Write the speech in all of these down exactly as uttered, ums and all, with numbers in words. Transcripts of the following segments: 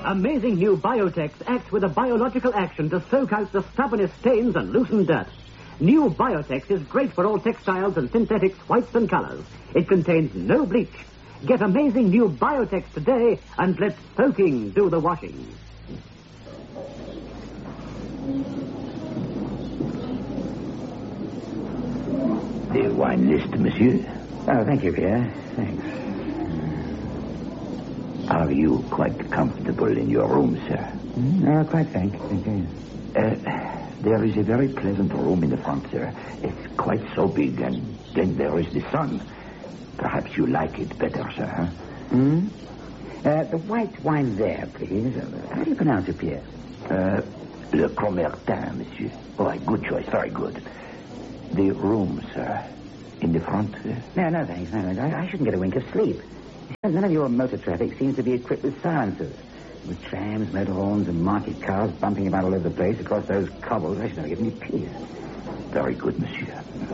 Amazing new Biotex acts with a biological action to soak out the stubbornest stains and loosen dirt. New Biotex is great for all textiles and synthetics, whites and colors. It contains no bleach. Get amazing new Biotex today and let soaking do the washing. The wine list, monsieur. Oh, thank you, Pierre. Thanks. Are you quite comfortable in your room, sir? Mm, oh, quite thank, thank you. Uh, there is a very pleasant room in the front, sir. It's quite so big, and then there is the sun. Perhaps you like it better, sir, huh? Hmm? Uh, the white wine there, please. How do you pronounce it, Pierre? Uh, Le Cromertin, monsieur. Oh, good choice, very good. The room, sir. In the front, sir? No, no, thanks. No, no, I, I shouldn't get a wink of sleep. None of your motor traffic seems to be equipped with silencers. With trams, motor horns, and market cars bumping about all over the place across those cobbles, I should never get any peace. Very good, monsieur.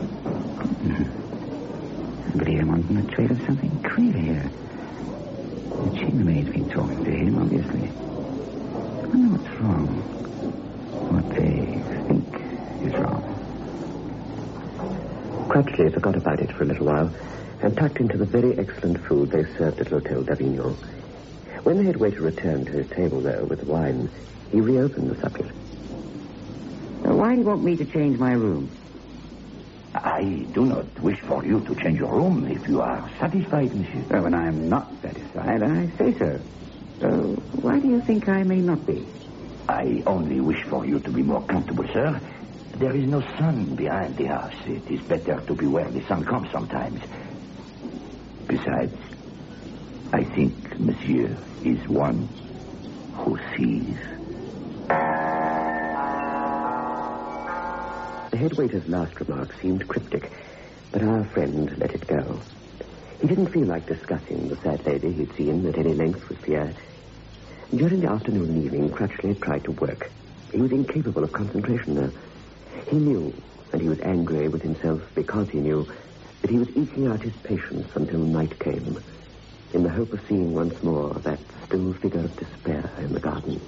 Mm-hmm. Somebody I'm on the trail of something queer here. The chambermaid's been talking to him, obviously. I wonder what's wrong. What they think is wrong. Crutchley forgot about it for a little while and tucked into the very excellent food they served at L'Hôtel d'Avignon. When the head waiter returned to his table, though, with the wine, he reopened the subject. Now, why do you want me to change my room? I do not wish for you to change your room if you are satisfied, monsieur. Well, when I am not satisfied, I say so. So, why do you think I may not be? I only wish for you to be more comfortable, sir. There is no sun behind the house. It is better to be where the sun comes sometimes. Besides, I think monsieur is one who sees. The head waiter's last remark seemed cryptic, but our friend let it go. He didn't feel like discussing the sad lady he'd seen at any length with Pierre. During the afternoon and evening, Crutchley had tried to work. He was incapable of concentration now. He knew, and he was angry with himself because he knew, that he was eking out his patience until night came, in the hope of seeing once more that still figure of despair in the garden.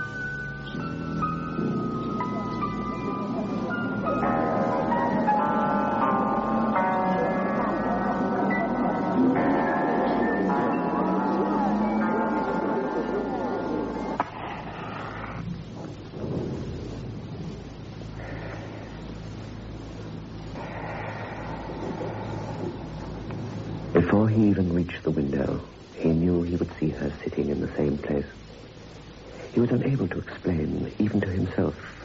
Before he even reached the window, he knew he would see her sitting in the same place. He was unable to explain, even to himself,